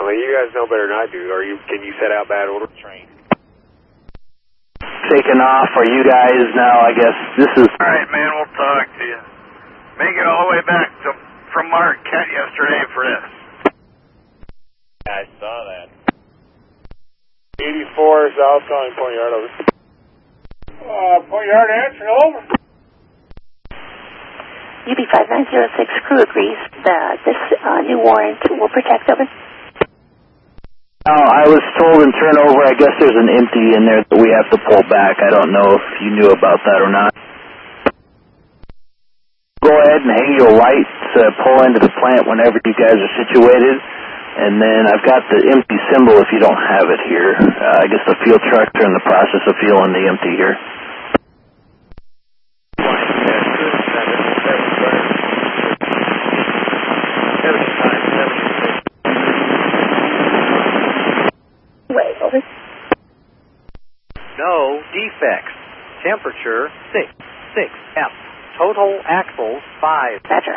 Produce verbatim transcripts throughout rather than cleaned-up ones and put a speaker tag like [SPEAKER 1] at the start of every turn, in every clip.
[SPEAKER 1] mean, you guys know better than I do. Are you? Can you set out bad order?
[SPEAKER 2] Train.
[SPEAKER 3] Taking off. Are you guys now? I guess this is.
[SPEAKER 4] All right, man. We'll talk to you. Make it all the way back to from Marquette yesterday for this.
[SPEAKER 2] Yeah, I saw that.
[SPEAKER 1] eighty-four South calling Point Yard, over.
[SPEAKER 4] Uh, Point Yard answering, over.
[SPEAKER 5] U B five nine zero six crew agrees that this uh, new warrant will protect, over.
[SPEAKER 3] Oh, I was told in turnover, I guess there's an empty in there that we have to pull back. I don't know if you knew about that or not. Go ahead and hang your lights, uh, pull into the plant whenever you guys are situated. And then I've got the empty symbol if you don't have it here. Uh, I guess the fuel trucks are in the process of fueling the empty here.
[SPEAKER 5] Wait, over.
[SPEAKER 6] No defects. Temperature six, six F. Total axles five.
[SPEAKER 5] Roger.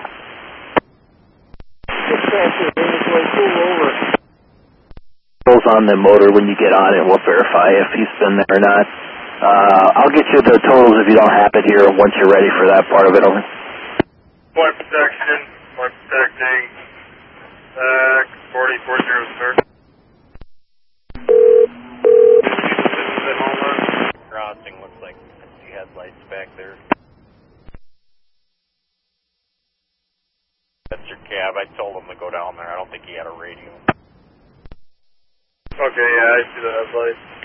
[SPEAKER 3] On the motor when you get on it, we'll verify if he's been there or not. Uh, I'll get you the totals if you don't have it here once you're ready for that part of it, over.
[SPEAKER 4] Point protection, point protecting, uh, forty four zero, sir.
[SPEAKER 2] Crossing looks like he has lights back there. That's your cab. I told him to go down there. I don't think he had a radio.
[SPEAKER 4] Okay, yeah, I see the headlights.